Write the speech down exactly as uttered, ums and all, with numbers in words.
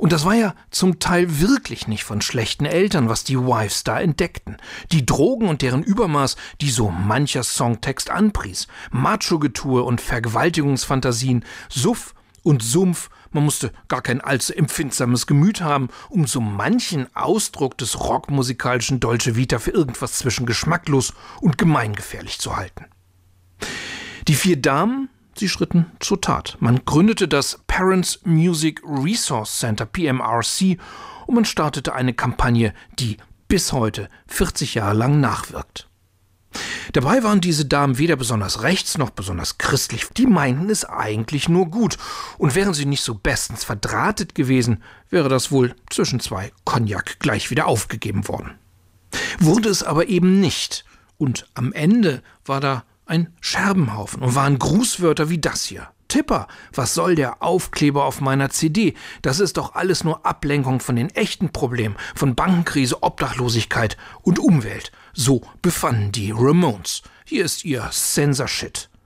Und das war ja zum Teil wirklich nicht von schlechten Eltern, was die Wives da entdeckten. Die Drogen und deren Übermaß, die so mancher Songtext anpries. Macho-Getue und Vergewaltigungsfantasien, Suff und Sumpf. Man musste gar kein allzu empfindsames Gemüt haben, um so manchen Ausdruck des rockmusikalischen Dolce Vita für irgendwas zwischen geschmacklos und gemeingefährlich zu halten. Die vier Damen, sie schritten zur Tat. Man gründete das Parents Music Resource Center, P M R C, und man startete eine Kampagne, die bis heute vierzig Jahre lang nachwirkt. Dabei waren diese Damen weder besonders rechts noch besonders christlich. Die meinten es eigentlich nur gut. Und wären sie nicht so bestens verdrahtet gewesen, wäre das wohl zwischen zwei Cognac gleich wieder aufgegeben worden. Wurde es aber eben nicht. Und am Ende war da ein Scherbenhaufen und waren Grußwörter wie das hier. Tipper, was soll der Aufkleber auf meiner C D? Das ist doch alles nur Ablenkung von den echten Problemen, von Bankenkrise, Obdachlosigkeit und Umwelt. So befanden die Ramones. Hier ist ihr Censorshit.